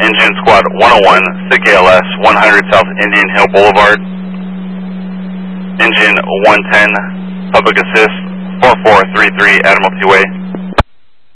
Engine Squad 101, CKLS 100 South Indian Hill Boulevard. Engine 110, Public Assist 4433 Admiralty Way.